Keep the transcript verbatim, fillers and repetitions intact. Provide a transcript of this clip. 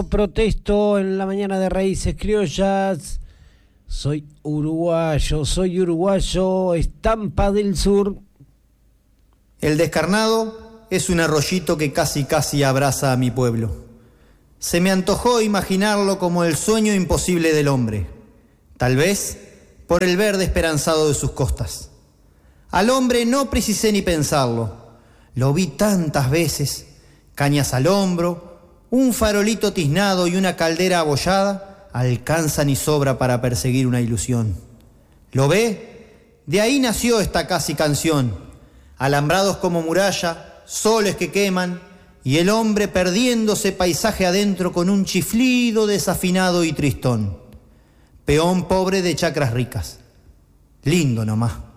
Protesto en la mañana de Raíces Criollas. Soy uruguayo, soy uruguayo, estampa del sur. El descarnado es un arroyito que casi casi abraza a mi pueblo. Se me antojó imaginarlo como el sueño imposible del hombre, tal vez por el verde esperanzado de sus costas. Al hombre no precisé ni pensarlo, lo vi tantas veces, cañas al hombro, un farolito tiznado y una caldera abollada alcanzan y sobra para perseguir una ilusión. ¿Lo ve? De ahí nació esta casi canción. Alambrados como muralla, soles que queman, y el hombre perdiéndose paisaje adentro con un chiflido desafinado y tristón. Peón pobre de chacras ricas. Lindo nomás.